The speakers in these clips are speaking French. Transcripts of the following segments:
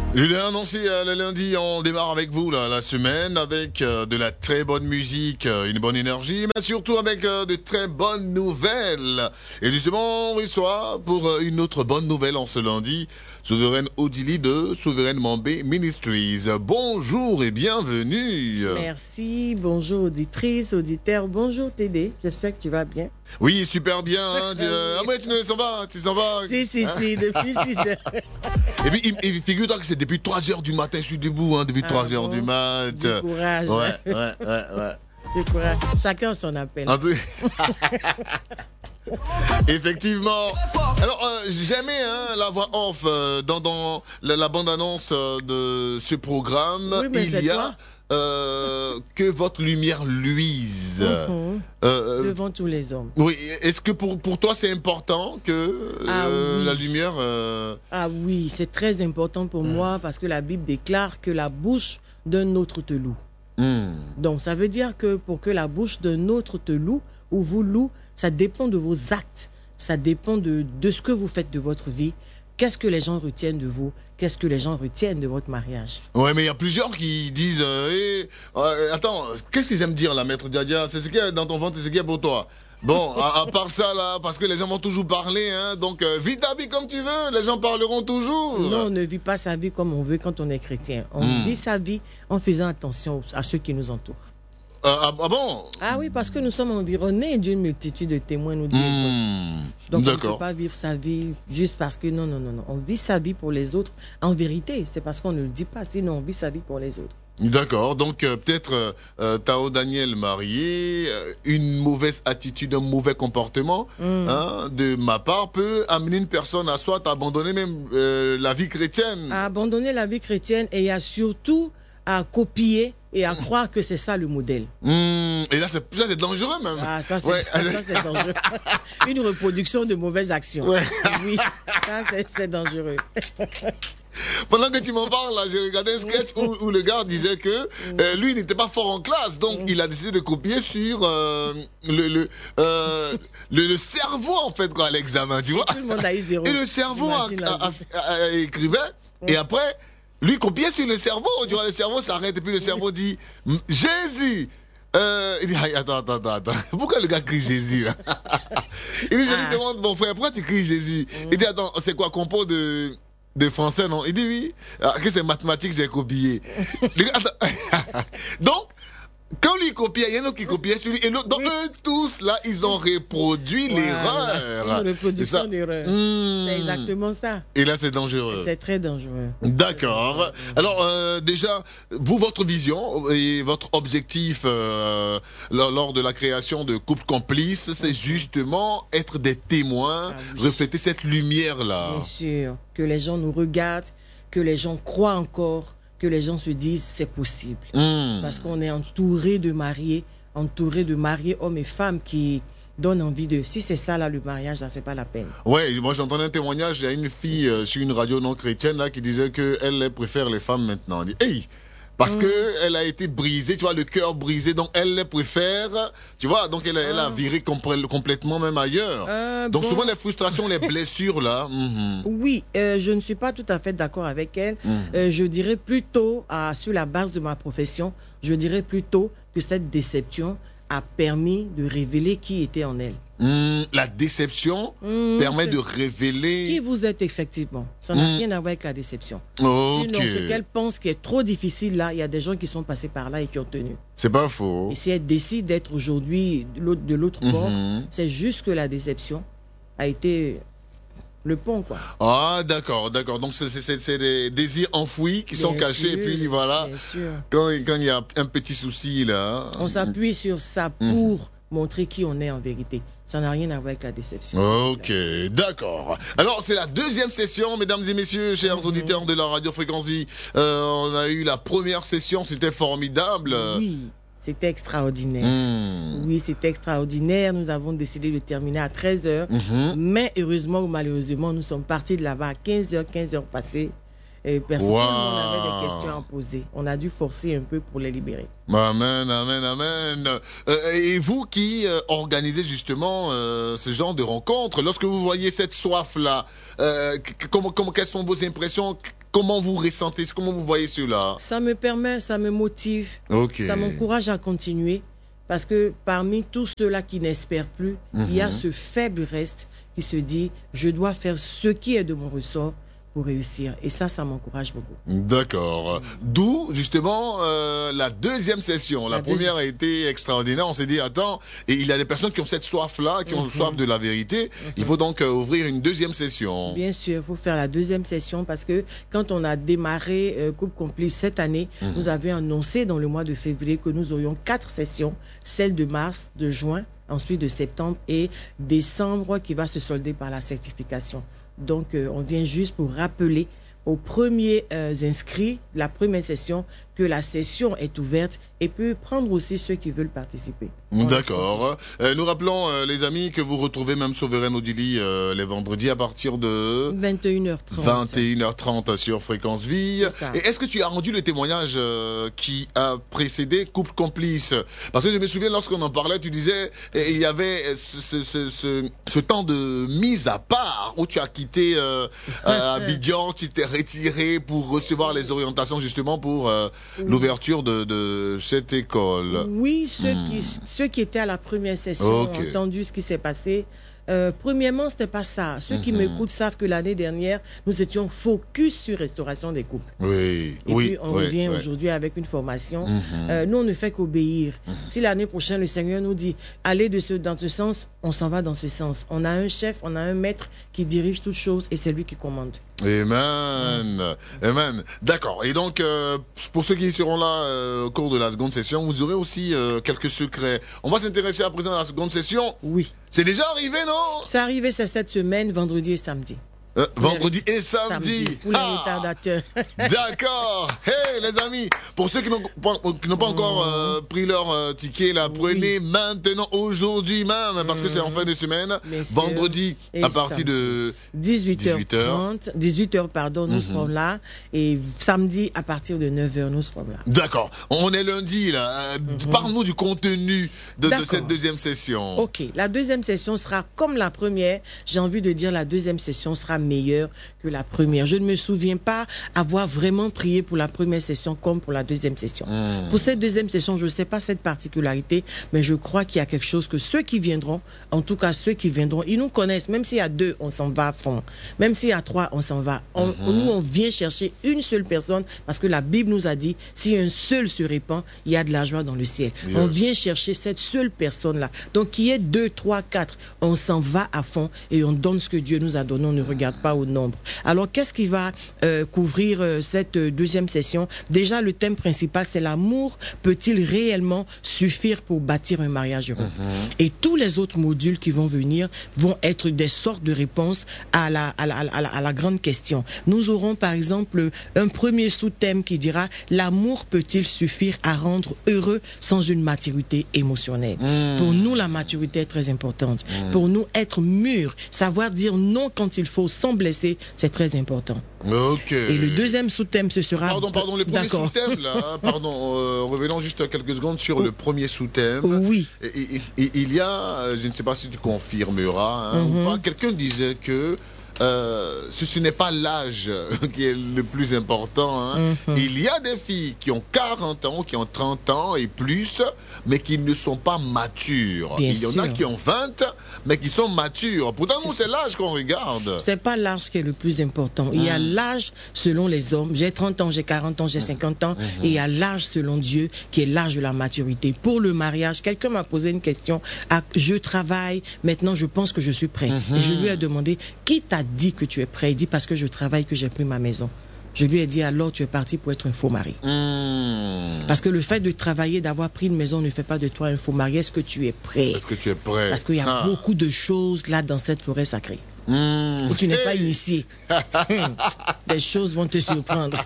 Je l'ai annoncé le lundi, on démarre avec vous la semaine avec de la très bonne musique, une bonne énergie, mais surtout avec de très bonnes nouvelles. Et justement, on reçoit pour une autre bonne nouvelle en ce lundi, Souveraine Odili de Souveraine Mambé Ministries. Bonjour et bienvenue. Merci, bonjour auditrice, auditeur, bonjour Tédé, j'espère que tu vas bien. Oui, super bien. Hein, après, tu s'en vas. Si, depuis 6 heures. Et puis, figure-toi que c'est depuis 3 heures du matin, je suis debout, hein, depuis 3 heures du mat. Du courage. Ouais. Du courage. Chacun son appel. Effectivement. Alors, j'aimais la voix off dans la bande-annonce de ce programme. Oui, mais il y a que votre lumière luise devant tous les hommes. Oui, est-ce que pour toi c'est important que oui. la lumière Ah oui, c'est très important pour moi parce que la Bible déclare que la bouche d'un autre te loue. Donc ça veut dire que pour que la bouche d'un autre te loue ou vous loue, ça dépend de vos actes, ça dépend de ce que vous faites de votre vie. Qu'est-ce que les gens retiennent de vous? Qu'est-ce que les gens retiennent de votre mariage? Ouais, mais il y a plusieurs qui disent attends, qu'est-ce qu'ils aiment dire là, maître Diadia? C'est ce qu'il y a dans ton ventre, c'est ce qu'il y a pour toi. Bon, à part ça là, parce que les gens vont toujours parler, hein, donc vis ta vie comme tu veux, les gens parleront toujours. Non, on ne vit pas sa vie comme on veut quand on est chrétien. On vit sa vie en faisant attention à ceux qui nous entourent. Ah bon? Ah oui, parce que nous sommes environnés d'une multitude de témoins, nous disons. Donc on ne peut pas vivre sa vie juste parce que non. On vit sa vie pour les autres. En vérité, c'est parce qu'on ne le dit pas, sinon on vit sa vie pour les autres. D'accord, donc peut-être Tao Daniel marié, une mauvaise attitude, un mauvais comportement de ma part peut amener une personne à soit abandonner même la vie chrétienne. À abandonner la vie chrétienne et à surtout à copier et à croire que c'est ça le modèle. Et là, c'est dangereux même. Ah, ça c'est dangereux. Une reproduction de mauvaises actions. Ouais. Oui, ça c'est dangereux. Pendant que tu m'en parles, là, j'ai regardé un sketch où le gars disait que lui, il n'était pas fort en classe, donc il a décidé de copier sur le cerveau, en fait, quoi, à l'examen, tu vois. Tout le monde a eu 0. Et le cerveau écrivait, et après, lui copiait sur le cerveau, tu vois, le cerveau s'arrête, et puis le cerveau dit « Jésus !» il dit « Attends, pourquoi le gars crie Jésus, là ?» Il dit, je lui demande « Mon frère, pourquoi tu cries Jésus ?» Il dit « Attends, c'est quoi, compo de français, non ?» Il dit oui. Alors, que c'est mathématiques, j'ai copié. Donc, quand lui copiait, il y en a qui copiaient sur lui. Et donc, eux tous, là, ils ont reproduit l'erreur. Une reproduction d'erreur. C'est exactement ça. Et là, c'est dangereux. C'est très dangereux. D'accord. Alors, déjà, vous, votre vision et votre objectif lors de la création de couples complices, c'est justement être des témoins, refléter cette lumière-là. Bien sûr. Que les gens nous regardent, que les gens croient encore, que les gens se disent c'est possible. Parce qu'on est entouré de mariés hommes et femmes qui donnent envie de... Si c'est ça là le mariage, là c'est pas la peine. Ouais, moi j'entendais un témoignage, il y a une fille sur une radio non chrétienne là qui disait qu'elle préfère les femmes maintenant. On dit, hey, parce que elle a été brisée, tu vois, le cœur brisé, donc elle les préfère, tu vois, donc elle a viré complètement même ailleurs. Donc souvent les frustrations, les blessures là. Oui, je ne suis pas tout à fait d'accord avec elle. Je dirais plutôt, sur la base de ma profession, je dirais plutôt que cette déception a permis de révéler qui était en elle. La déception permet de révéler... Qui vous êtes effectivement. Ça n'a rien à voir avec la déception. Okay. Sinon, ce qu'elle pense qui est trop difficile là, il y a des gens qui sont passés par là et qui ont tenu. C'est pas faux. Et si elle décide d'être aujourd'hui de l'autre bord, c'est juste que la déception a été... le pont, quoi. Ah, d'accord. Donc, c'est des désirs enfouis qui sont cachés. Et puis, voilà. Quand il y a un petit souci, là. On s'appuie sur ça pour montrer qui on est en vérité. Ça n'a rien à voir avec la déception. Ok, d'accord. Alors, c'est la deuxième session, mesdames et messieurs, chers auditeurs de la Radio Fréquency. On a eu la première session, c'était formidable. Oui. C'était extraordinaire. Oui, c'était extraordinaire. Nous avons décidé de terminer à 13h. Mais heureusement ou malheureusement, nous sommes partis de là-bas à 15h passées. Et personne avait des questions à poser. On a dû forcer un peu pour les libérer. Amen. Et vous qui organisez justement ce genre de rencontres, lorsque vous voyez cette soif-là, quelles sont vos impressions? comment vous ressentez, comment vous voyez cela? Ça me permet, ça me motive, ça m'encourage à continuer. Parce que parmi tous ceux-là qui n'espèrent plus, il y a ce faible reste qui se dit, je dois faire ce qui est de mon ressort pour réussir. Et ça m'encourage beaucoup. D'accord. D'où, justement, la deuxième session. La première a été extraordinaire. On s'est dit, attends, et il y a des personnes qui ont cette soif-là, qui ont soif de la vérité. Il faut donc ouvrir une deuxième session. Bien sûr, il faut faire la deuxième session parce que quand on a démarré Couple Complice cette année, nous avions annoncé dans le mois de février que nous aurions 4 sessions, celle de mars, de juin, ensuite de septembre et décembre qui va se solder par la certification. Donc, on vient juste pour rappeler aux premiers inscrits, la première session, que la session est ouverte et peut prendre aussi ceux qui veulent participer. D'accord. Nous rappelons, les amis, que vous retrouvez même Souveraine Odili les vendredis à partir de 21h30. 21h30 sur Fréquence Vie. Et est-ce que tu as rendu le témoignage qui a précédé Couple Complice? Parce que je me souviens, lorsqu'on en parlait, tu disais il y avait ce temps de mise à part où tu as quitté Abidjan, tu t'es retiré pour recevoir les orientations justement pour l'ouverture de cette école. Oui, ceux qui étaient à la première session ont entendu ce qui s'est passé. Premièrement, c'était pas ça. Ceux qui m'écoutent savent que l'année dernière, nous étions focus sur restauration des couples. Oui. Et puis, on revient aujourd'hui avec une formation. Nous, on ne fait qu'obéir. Si l'année prochaine, le Seigneur nous dit, allez dans ce sens, on s'en va dans ce sens. On a un chef, on a un maître qui dirige toutes choses et c'est lui qui commande. Amen. Amen. D'accord. Et donc, pour ceux qui seront là au cours de la seconde session, vous aurez aussi quelques secrets. On va s'intéresser à présent à la seconde session. Oui. C'est déjà arrivé, non? C'est arrivé, c'est cette semaine, vendredi et samedi. Vendredi et samedi. Pour les retardateurs. D'accord. Hey, les amis, pour ceux qui n'ont pas encore pris leur ticket, là, prenez maintenant, aujourd'hui même, parce que c'est en fin de semaine. Vendredi, à partir de 18h, pardon, nous serons là. Et samedi, à partir de 9h, nous serons là. D'accord. On est lundi, là. Parle-nous du contenu de cette deuxième session. Ok. La deuxième session sera comme la première. J'ai envie de dire la deuxième session sera meilleure que la première. Je ne me souviens pas avoir vraiment prié pour la première session comme pour la deuxième session. Pour cette deuxième session, je ne sais pas cette particularité, mais je crois qu'il y a quelque chose que ceux qui viendront, en tout cas ceux qui viendront, ils nous connaissent. Même s'il y a 2, on s'en va à fond. Même s'il y a 3, on s'en va. Nous, on vient chercher une seule personne parce que la Bible nous a dit, si un seul se répand, il y a de la joie dans le ciel. Yes. On vient chercher cette seule personne-là. Donc, qu'il y ait 2, 3, 4, on s'en va à fond et on donne ce que Dieu nous a donné. On ne regarde pas au nombre. Alors, qu'est-ce qui va couvrir cette deuxième session? Déjà, le thème principal, c'est l'amour peut-il réellement suffire pour bâtir un mariage heureux? Et tous les autres modules qui vont venir vont être des sortes de réponses à la grande question. Nous aurons, par exemple, un premier sous-thème qui dira l'amour peut-il suffire à rendre heureux sans une maturité émotionnelle? Pour nous, la maturité est très importante. Pour nous, être mûr, savoir dire non quand il faut sans blesser, c'est très important. Ok. Et le deuxième sous-thème, ce sera... Pardon, le premier sous-thème, là, revenons juste quelques secondes sur le premier sous-thème. Oui. Il y a, je ne sais pas si tu confirmeras, ou pas, quelqu'un disait que ce n'est pas l'âge qui est le plus important. Il y a des filles qui ont 40 ans, qui ont 30 ans et plus, mais qui ne sont pas matures. Il y en a qui ont 20, mais qui sont matures. Pourtant, nous, c'est l'âge qu'on regarde. C'est pas l'âge qui est le plus important. Il y a l'âge selon les hommes. J'ai 30 ans, j'ai 40 ans, j'ai 50 ans. Et il y a l'âge selon Dieu, qui est l'âge de la maturité. Pour le mariage, quelqu'un m'a posé une question. Je travaille, maintenant je pense que je suis prêt. Et je lui ai demandé, qui t'a dit que tu es prêt? Il dit, parce que je travaille, que j'ai pris ma maison. Je lui ai dit, alors tu es parti pour être un faux mari. Parce que le fait de travailler, d'avoir pris une maison ne fait pas de toi un faux mari. Est-ce que tu es prêt? Est-ce que tu es prêt? Parce qu'il y a beaucoup de choses là dans cette forêt sacrée. Où tu n'es pas initié. Des choses vont te surprendre.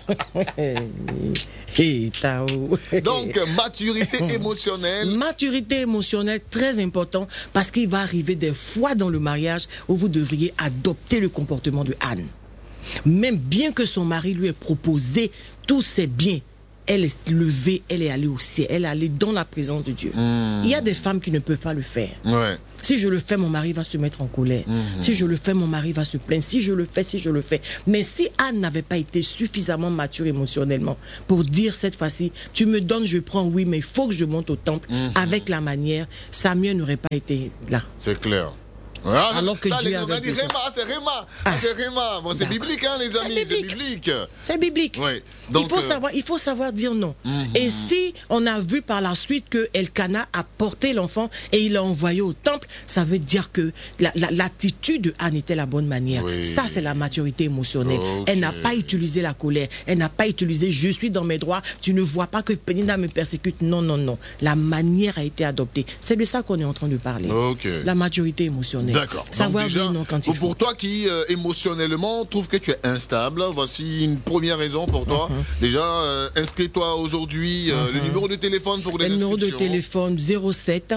Donc, maturité émotionnelle. Maturité émotionnelle, très important, parce qu'il va arriver des fois dans le mariage où vous devriez adopter le comportement de Anne. Même bien que son mari lui ait proposé tous ses biens, elle est levée, elle est allée au ciel, elle est allée dans la présence de Dieu. Il y a des femmes qui ne peuvent pas le faire. Ouais. Si je le fais, mon mari va se mettre en colère. Si je le fais, mon mari va se plaindre. Si je le fais. Mais si Anne n'avait pas été suffisamment mature émotionnellement pour dire cette fois-ci, tu me donnes, je prends, oui, mais il faut que je monte au temple avec la manière, Samuel n'aurait pas été là. C'est clair. Ah, alors que Dieu avait dit c'est Réma. Bon, c'est biblique, hein, les amis. C'est biblique. Oui. Donc, il faut savoir dire non. Et si on a vu par la suite que Elkana a porté l'enfant et il l'a envoyé au temple, ça veut dire que l'attitude de Anne était la bonne manière. Oui. Ça, c'est la maturité émotionnelle. Okay. Elle n'a pas utilisé la colère. Elle n'a pas utilisé je suis dans mes droits. Tu ne vois pas que Pénina me persécute. Non. La manière a été adoptée. C'est de ça qu'on est en train de parler. Okay. La maturité émotionnelle. D'accord. Savoir dire non quand il faut. Pour toi qui émotionnellement trouve que tu es instable, voici une première raison pour toi. Déjà, inscris-toi aujourd'hui. Le numéro de téléphone pour les inscriptions. Le numéro de téléphone 07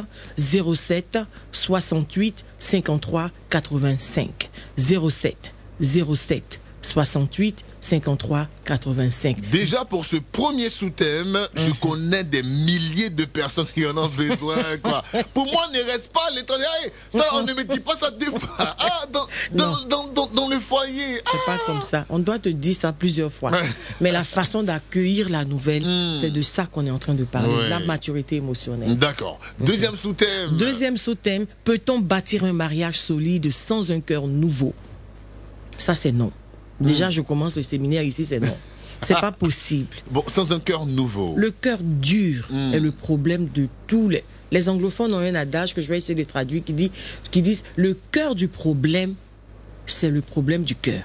68 53 85. 07 68 53 85. Déjà pour ce premier sous-thème, je connais des milliers de personnes qui en ont besoin. Quoi. Pour moi, ne reste pas l'étranger. Ça, on ne me dit pas ça deux fois. Dans le foyer. C'est pas comme ça. On doit te dire ça plusieurs fois. Mais la façon d'accueillir la nouvelle, c'est de ça qu'on est en train de parler. La maturité émotionnelle. D'accord. Deuxième sous-thème. Deuxième sous-thème, peut-on bâtir un mariage solide sans un cœur nouveau? Ça, c'est non. Déjà, je commence le séminaire ici, c'est non. C'est pas possible. Bon, sans un cœur nouveau. Le cœur dur est le problème de tous les anglophones ont un adage que je vais essayer de traduire qui disent le cœur du problème, c'est le problème du cœur.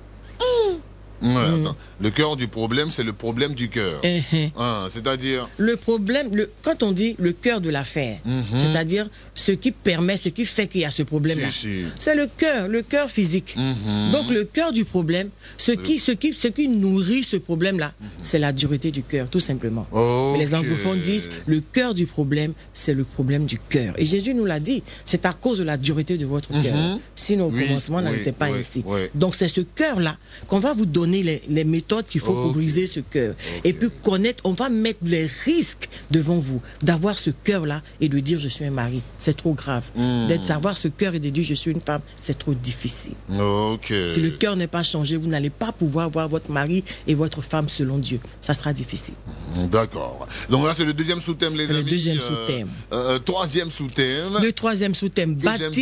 Attends. Le cœur du problème, c'est le problème du cœur. C'est-à-dire le problème, quand on dit le cœur de l'affaire, c'est-à-dire ce qui permet, ce qui fait qu'il y a ce problème-là. C'est le cœur physique. Donc le cœur du problème, ce qui nourrit ce problème-là, c'est la dureté du cœur, tout simplement. Mais les anglophones disent le cœur du problème, c'est le problème du cœur. Et Jésus nous l'a dit, c'est à cause de la dureté de votre cœur. Sinon au commencement, n'était pas ainsi. Donc c'est ce cœur-là qu'on va vous donner les méthodes qu'il faut pour briser ce cœur. Et puis connaître, on va mettre les risques devant vous d'avoir ce cœur-là et de dire je suis un mari. C'est trop grave. D'être savoir ce cœur et de dire je suis une femme, c'est trop difficile. Si le cœur n'est pas changé, vous n'allez pas pouvoir voir votre mari et votre femme selon Dieu. Ça sera difficile. D'accord. Donc là, c'est le deuxième sous-thème, les amis. Le deuxième sous-thème. Troisième sous-thème. Le troisième sous-thème,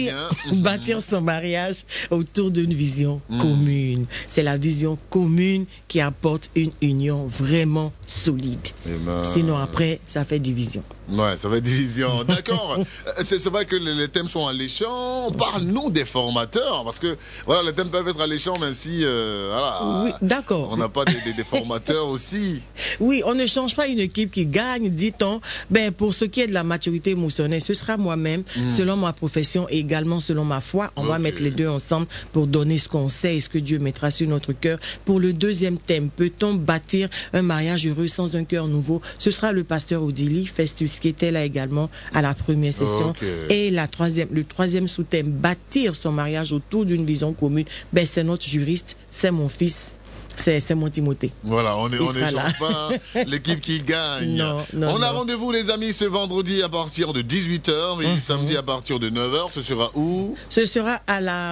bâtir son mariage autour d'une vision commune. C'est la vision commune qui apporte une union vraiment solide. Sinon, après, ça fait division. Ouais, ça fait division. D'accord. C'est vrai que les thèmes sont alléchants. Parle-nous des formateurs, parce que voilà, les thèmes peuvent être alléchants, mais si voilà, oui, d'accord. On n'a pas des formateurs aussi. Oui, on ne change pas une équipe qui gagne, dit-on. Ben, pour ce qui est de la maturité émotionnelle, ce sera moi-même, selon ma profession et également selon ma foi. On va mettre les deux ensemble pour donner ce qu'on sait et ce que Dieu mettra sur notre cœur. Pour le deuxième thème, peut-on bâtir un mariage heureux sans un cœur nouveau? Ce sera le pasteur Odili Festus qui était là également à la première session. Et le troisième sous-thème, bâtir son mariage autour d'une vision commune, ben, c'est notre juriste, c'est mon fils. C'est mon Timothée. Voilà, on ne change pas l'équipe qui gagne. On a rendez-vous, les amis, ce vendredi à partir de 18h et samedi à partir de 9h. Ce sera où? Ce sera à la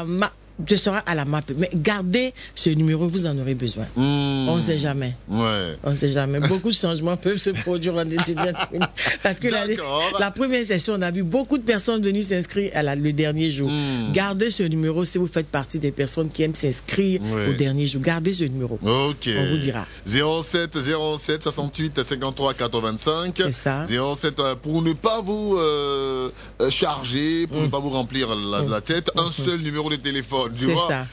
MAP. Mais gardez ce numéro, vous en aurez besoin. On ne sait jamais. On ne sait jamais. Beaucoup de changements peuvent se produire en étudiant. Parce que la première session, on a vu beaucoup de personnes venues s'inscrire le dernier jour. Gardez ce numéro si vous faites partie des personnes qui aiment s'inscrire au dernier jour. Gardez ce numéro. On vous dira. 07 68 53 85. C'est ça. 07 pour ne pas vous charger, pour ne pas vous remplir la tête, un seul numéro de téléphone. Tu vois, ça.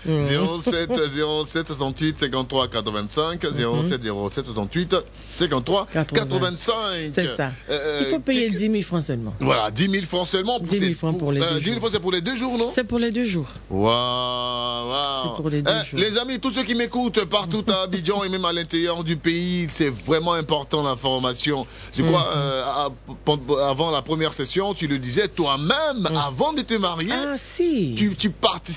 07 68 53 85 07 68 53 85. C'est ça. Il faut payer 10 000 francs seulement. Voilà, 10 000 francs seulement. 10 000 francs pour les 2 jours. 10 000 francs, c'est pour les 2 jours, non? C'est pour les 2 jours. Waouh. C'est pour les 2 jours. Les amis, tous ceux qui m'écoutent partout à Abidjan et même à l'intérieur du pays, c'est vraiment important l'information. Je crois, avant la première session, tu le disais toi-même, avant de te marier, si. tu participais à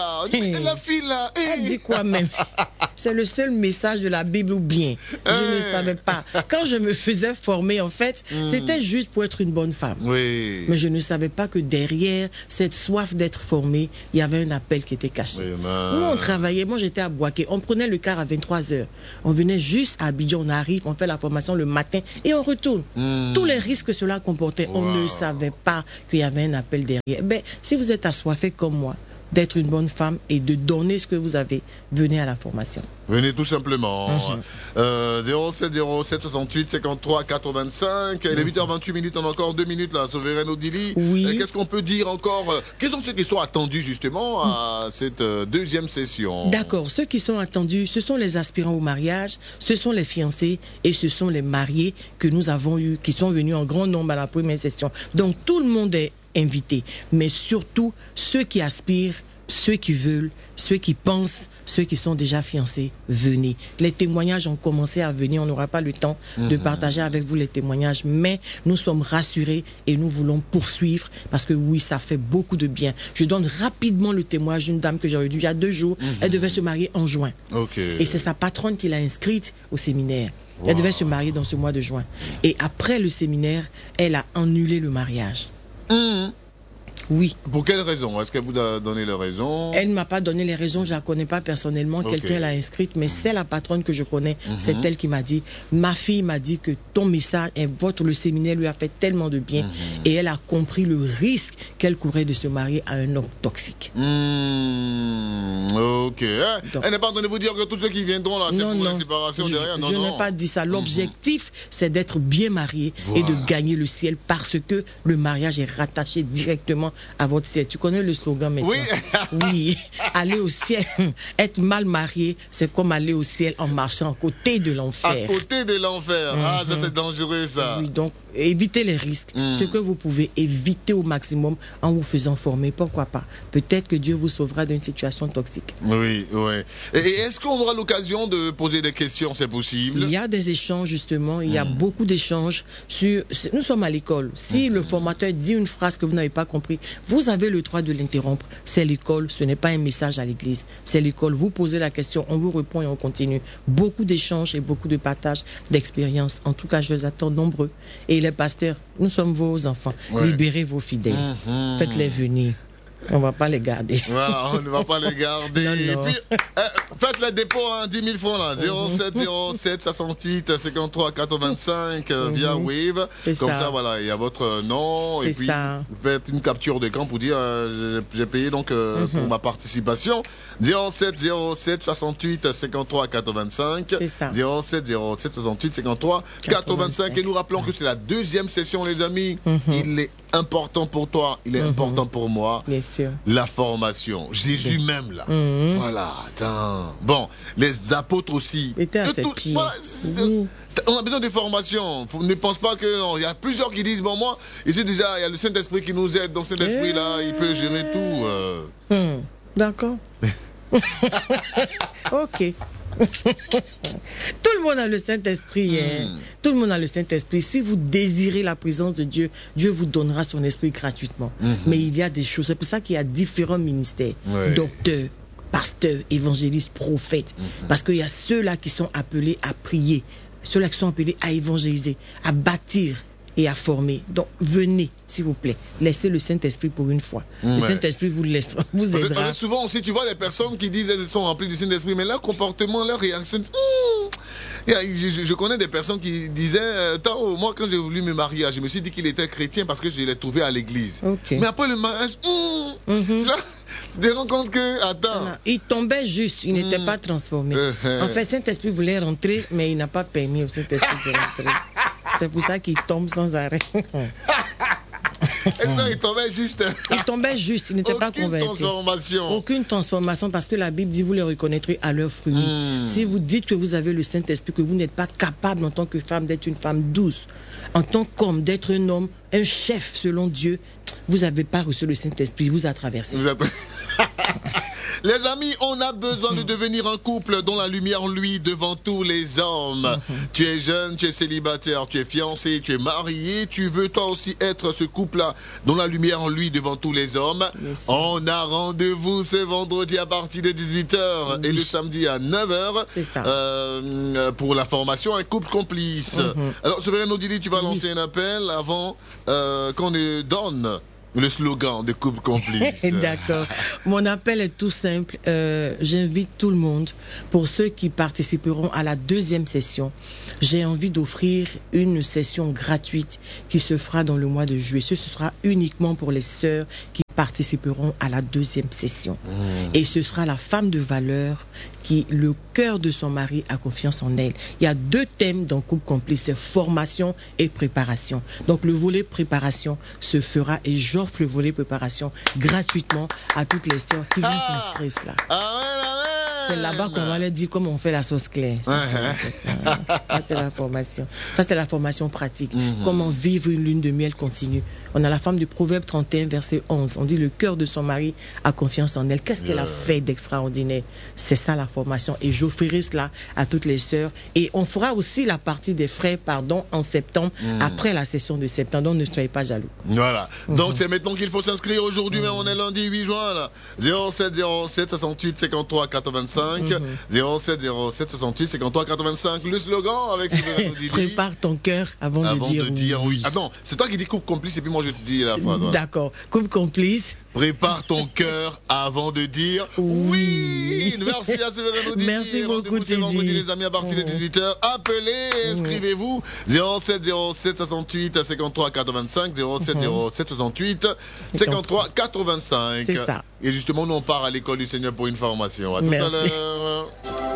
là. La fille là. Elle dit quoi même? C'est le seul message de la Bible ou bien? Je ne savais pas. Quand je me faisais former, en fait, c'était juste pour être une bonne femme. Oui. Mais je ne savais pas que derrière cette soif d'être formée, il y avait un appel qui était caché. Oui, Nous, on travaillait, moi j'étais à Boaké, on prenait le car à 23h. On venait juste à Abidjan, on arrive, on fait la formation le matin et on retourne. Tous les risques que cela comportait, on ne savait pas qu'il y avait un appel derrière. Ben, si vous êtes assoiffé comme moi, d'être une bonne femme et de donner ce que vous avez, venez à la formation. Venez tout simplement. 07 07 68 53 85. Il est 8h28, on a encore 2 minutes là, Souveraine Odili. Oui. Qu'est-ce qu'on peut dire encore? Quels sont ceux qui sont attendus justement à cette deuxième session? D'accord, ceux qui sont attendus, ce sont les aspirants au mariage, ce sont les fiancés et ce sont les mariés que nous avons eus, qui sont venus en grand nombre à la première session. Donc tout le monde est invité, mais surtout ceux qui aspirent, ceux qui veulent, ceux qui pensent, ceux qui sont déjà fiancés, venez. Les témoignages ont commencé à venir, on n'aura pas le temps de partager avec vous les témoignages, mais nous sommes rassurés et nous voulons poursuivre parce que oui, ça fait beaucoup de bien. Je donne rapidement le témoignage d'une dame que j'ai reçue il y a 2 jours, elle devait se marier en juin. Et c'est sa patronne qui l'a inscrite au séminaire. Elle devait se marier dans ce mois de juin. Et après le séminaire, elle a annulé le mariage. Oui. Pour quelle raison? Est-ce qu'elle vous a donné les raisons? Elle ne m'a pas donné les raisons, je ne la connais pas personnellement. Quelqu'un l'a inscrite, mais c'est la patronne que je connais. C'est elle qui m'a dit, ma fille m'a dit que ton message, le séminaire lui a fait tellement de bien. Et elle a compris le risque qu'elle courait de se marier à un homme toxique. Ok. Elle n'est pas en train de vous dire que tous ceux qui viendront là, c'est pour la séparation derrière. Je n'ai pas dit ça. L'objectif, c'est d'être bien marié et de gagner le ciel parce que le mariage est rattaché directement à votre ciel. Tu connais le slogan maintenant? Oui. Oui. Aller au ciel, être mal marié, c'est comme aller au ciel en marchant à côté de l'enfer. À côté de l'enfer. Ah, ça c'est dangereux ça. Oui, donc évitez les risques. Ce que vous pouvez éviter au maximum en vous faisant former, pourquoi pas? Peut-être que Dieu vous sauvera d'une situation toxique. Oui, oui. Et est-ce qu'on aura l'occasion de poser des questions? C'est possible? Il y a des échanges justement, il y a beaucoup d'échanges. Nous sommes à l'école. Si le formateur dit une phrase que vous n'avez pas compris, vous avez le droit de l'interrompre. C'est l'école, ce n'est pas un message à l'église. C'est l'école. Vous posez la question, on vous répond et on continue. Beaucoup d'échanges et beaucoup de partage d'expériences. En tout cas, je les attends nombreux. Et les pasteurs, nous sommes vos enfants. Libérez vos fidèles. Faites-les venir. On ne va pas les garder. Voilà, on ne va pas les garder. Non. Et puis, faites le dépôt, 10 000 francs là. 07 07 68 53 85 via Wave. Comme ça, voilà, il y a votre nom. Et puis, vous faites une capture d'écran pour dire j'ai payé donc pour ma participation. 07 07 68 53 85. 07 07 68 53 85. Et nous rappelons que c'est la deuxième session, les amis. Il est important pour toi, il est important pour moi. Bien sûr. La formation. Jésus même là. Voilà. Attends. Bon, les apôtres aussi. Voilà, on a besoin de formation. Ne pense pas que il y a plusieurs qui disent bon moi ici déjà il y a le Saint-Esprit qui nous aide. Donc Saint-Esprit là il peut gérer tout. D'accord. Ok. Tout le monde a le Saint-Esprit. Tout le monde a le Saint-Esprit. Si vous désirez la présence de Dieu, Dieu vous donnera son esprit gratuitement. Mais il y a des choses. C'est pour ça qu'il y a différents ministères. Docteurs, pasteurs, évangélistes, prophètes. Parce qu'il y a ceux-là qui sont appelés à prier. Ceux-là qui sont appelés à évangéliser, à bâtir et à former. Donc, venez, s'il vous plaît. Laissez le Saint-Esprit pour une fois. Le Saint-Esprit vous aidera. Parce que souvent aussi, tu vois les personnes qui disent qu'elles sont remplies du Saint-Esprit, mais leur comportement, leur réaction... Je connais des personnes qui disaient, moi quand j'ai voulu me marier, je me suis dit qu'il était chrétien parce que je l'ai trouvé à l'église. Mais après le mariage, tu te rends compte que, il tombait juste, il n'était pas transformé. En fait, Saint-Esprit voulait rentrer, mais il n'a pas permis au Saint-Esprit de rentrer. C'est pour ça qu'il tombe sans arrêt. Il tombait juste. Il tombait juste, il n'était pas convaincu. Aucune transformation, parce que la Bible dit vous les reconnaîtrez à leurs fruits. Si vous dites que vous avez le Saint-Esprit, que vous n'êtes pas capable en tant que femme d'être une femme douce, en tant qu'homme d'être un homme, un chef selon Dieu, vous n'avez pas reçu le Saint-Esprit, vous a traversé. Les amis, on a besoin de devenir un couple dont la lumière luit devant tous les hommes. Tu es jeune, tu es célibataire, tu es fiancé, tu es marié, tu veux toi aussi être ce couple-là dont la lumière luit devant tous les hommes. On a rendez-vous ce vendredi à partir de 18h et le samedi à 9h. C'est ça. Pour la formation Un couple complice. Alors, Séverine Odili, tu vas lancer un appel avant qu'on ne donne le slogan de couple complice. D'accord. Mon appel est tout simple. J'invite tout le monde, pour ceux qui participeront à la deuxième session, j'ai envie d'offrir une session gratuite qui se fera dans le mois de juillet. Ce sera uniquement pour les sœurs qui participeront à la deuxième session. Et ce sera la femme de valeur qui, le cœur de son mari, a confiance en elle. Il y a 2 thèmes dans Couple Complice, c'est formation et préparation. Donc le volet préparation se fera et j'offre le volet préparation gratuitement à toutes les sœurs qui vont s'inscrire cela. C'est là-bas qu'on va leur dire comment on fait la sauce claire. Ça, c'est la formation. Ça, c'est la formation pratique. Comment vivre une lune de miel continue. On a la femme du Proverbe 31, verset 11. On dit le cœur de son mari a confiance en elle. Qu'est-ce qu'elle a fait d'extraordinaire? C'est ça la formation. Et j'offrirai cela à toutes les sœurs. Et on fera aussi la partie des frais, en septembre, après la session de septembre. Donc ne soyez pas jaloux. Voilà. Donc c'est maintenant qu'il faut s'inscrire aujourd'hui, mais on est lundi 8 juin là. 07 07 68 53 85. 07 07 68 53 85. Le slogan avec prépare ton cœur avant de dire oui. Attends, c'est toi qui dis couple complice et puis moi je te dis la phrase. D'accord. Couple complice. Prépare ton cœur avant de dire oui. Merci à Séverine Odili. Merci beaucoup, Teddy. Vendredi, les amis, à partir de 18h. Appelez, inscrivez-vous. 07 07 68 53 85. 07 07 68 53 85. C'est ça. Et justement, nous on part à l'école du Seigneur pour une formation. À tout à l'heure.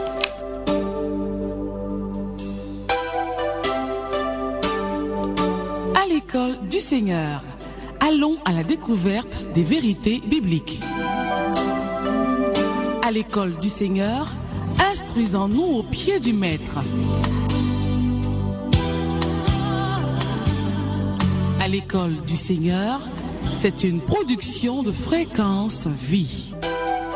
À l'école du Seigneur. Allons à la découverte des vérités bibliques. À l'école du Seigneur, instruisons-nous au pied du Maître. À l'école du Seigneur, c'est une production de Fréquence Vie.